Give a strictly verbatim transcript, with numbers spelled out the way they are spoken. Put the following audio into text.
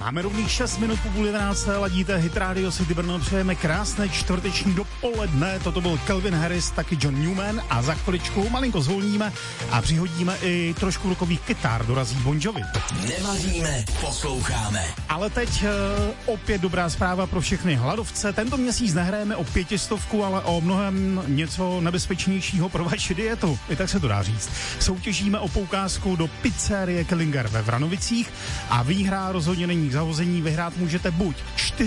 Máme rovných šest minut po půl jedenácté, ladíte Hit Radio City Brno, přejeme krásné čtvrteční dopoledne. Toto byl Calvin Harris, taky John Newman a za chviličku malinko zvolníme a přihodíme i trošku rokových kytar, dorazí Bon Jovi. Nevaříme, posloucháme. Ale teď uh, opět dobrá zpráva pro všechny hladovce. Tento měsíc nehrajeme o pětistovku, ale o mnohem něco nebezpečnějšího pro vaši dietu. I tak se to dá říct. Soutěžíme o poukázku do pizzerie Kellinger ve Vranovicích a výhra rozhodně není k zahození. Vyhrát můžete buď čtyři